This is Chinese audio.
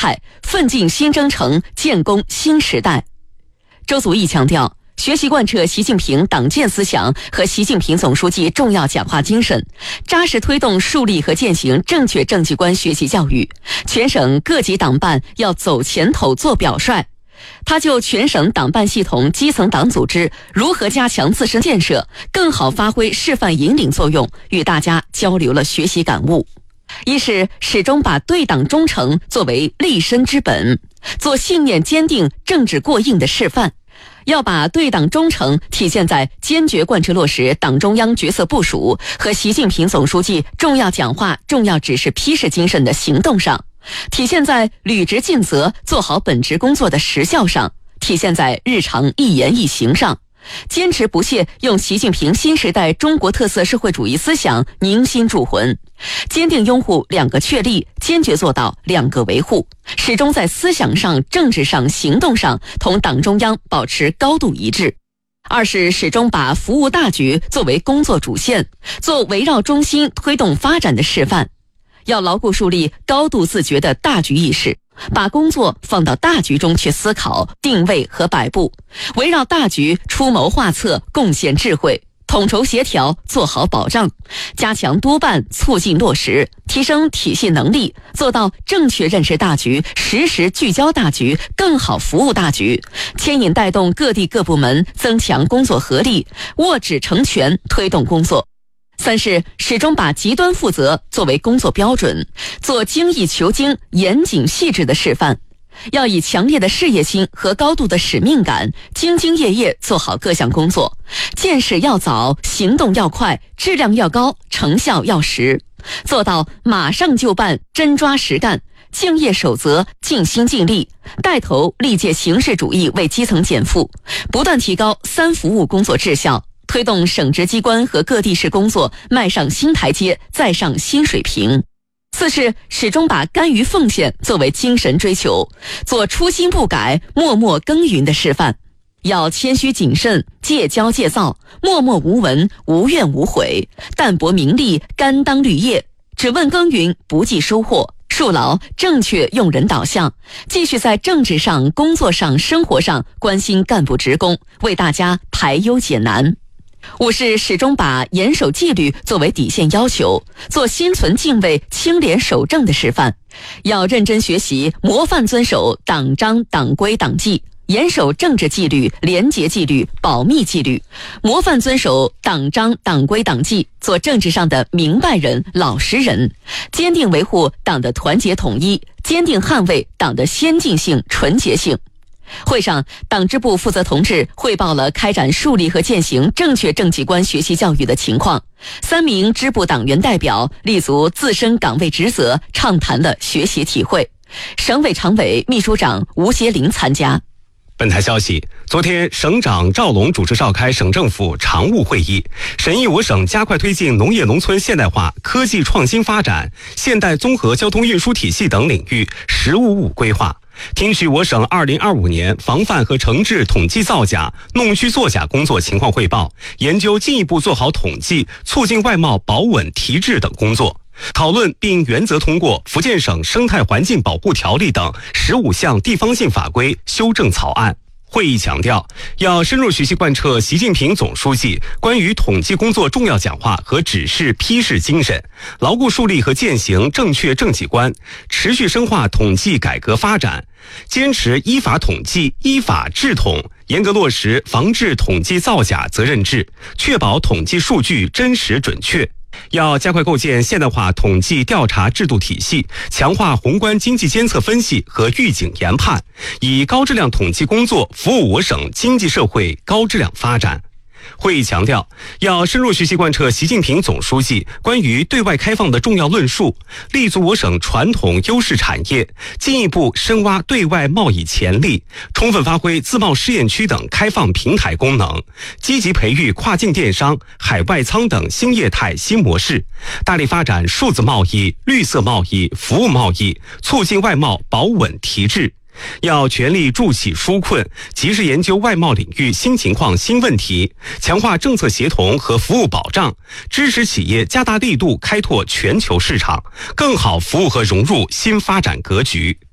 态，奋进新征程，建功新时代。周祖义强调，学习贯彻习近平党建思想和习近平总书记重要讲话精神，扎实推动树立和践行正确政绩观学习教育。全省各级党办要走前头做表率。他就全省党办系统基层党组织如何加强自身建设，更好发挥示范引领作用，与大家交流了学习感悟。一是始终把对党忠诚作为立身之本，做信念坚定、政治过硬的示范。要把对党忠诚体现在坚决贯彻落实党中央决策部署和习近平总书记重要讲话、重要指示批示精神的行动上，体现在履职尽责、做好本职工作的实效上，体现在日常一言一行上。坚持不懈用习近平新时代中国特色社会主义思想凝心铸魂，坚定拥护两个确立，坚决做到两个维护，始终在思想上、政治上、行动上同党中央保持高度一致。二是始终把服务大局作为工作主线，做围绕中心推动发展的示范。要牢固树立高度自觉的大局意识，把工作放到大局中去思考、定位和摆布，围绕大局出谋划策，贡献智慧，统筹协调，做好保障，加强督办，促进落实，提升体系能力，做到正确认识大局，实时聚焦大局，更好服务大局，牵引带动各地各部门增强工作合力，握指成拳，推动工作。三是始终把极端负责作为工作标准，做精益求精、严谨细致的示范。要以强烈的事业心和高度的使命感，兢兢业业做好各项工作，见识要早，行动要快，质量要高，成效要实，做到马上就办、真抓实干，敬业守责，尽心尽力，带头力戒形式主义为基层减负，不断提高三服务工作质效，推动省直机关和各地市工作迈上新台阶，再上新水平。四是始终把甘于奉献作为精神追求，做初心不改、默默耕耘的示范。要谦虚谨慎、戒骄戒躁，默默无闻、无怨无悔，淡泊名利、甘当绿叶，只问耕耘，不计收获，树牢正确用人导向，继续在政治上、工作上、生活上关心干部职工，为大家排忧解难。五是始终把严守纪律作为底线要求，做心存敬畏、清廉守正的示范。要认真学习，模范遵守党章、党规、党纪，严守政治纪律、廉洁纪律、保密纪律，模范遵守党章、党规、党纪，做政治上的明白人、老实人，坚定维护党的团结统一，坚定捍卫党的先进性、纯洁性。会上，党支部负责同志汇报了开展树立和践行正确政绩观学习教育的情况。3名支部党员代表立足自身岗位职责，畅谈了学习体会。省委常委、秘书长吴协林参加。 本台消息，昨天省长赵龙主持召开省政府常务会议，审议我省加快推进农业农村现代化、科技创新发展、现代综合交通运输体系等领域“十五五”规划，听取我省2025年防范和惩治统计造假、弄虚作假工作情况汇报，研究进一步做好统计、促进外贸保稳提质等工作。讨论并原则通过福建省生态环境保护条例等15项地方性法规修正草案。会议强调，要深入学习贯彻习近平总书记关于统计工作重要讲话和指示批示精神，牢固树立和践行正确政绩观，持续深化统计改革发展，坚持依法统计、依法治统，严格落实防治统计造假责任制，确保统计数据真实准确。要加快构建现代化统计调查制度体系，强化宏观经济监测分析和预警研判，以高质量统计工作服务我省经济社会高质量发展。会议强调，要深入学习贯彻习近平总书记关于对外开放的重要论述，立足我省传统优势产业，进一步深挖对外贸易潜力，充分发挥自贸试验区等开放平台功能，积极培育跨境电商、海外仓等新业态新模式，大力发展数字贸易、绿色贸易、服务贸易，促进外贸保稳提质。要全力助企纾困，及时研究外贸领域新情况新问题，强化政策协同和服务保障，支持企业加大力度开拓全球市场，更好服务和融入新发展格局。